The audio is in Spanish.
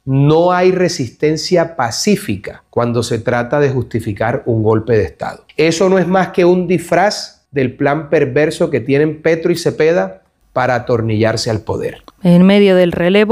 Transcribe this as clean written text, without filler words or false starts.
No hay resistencia pacífica cuando se trata de justificar un golpe de Estado. Eso no es más que un disfraz del plan perverso que tienen Petro y Cepeda para atornillarse al poder. En medio del relevo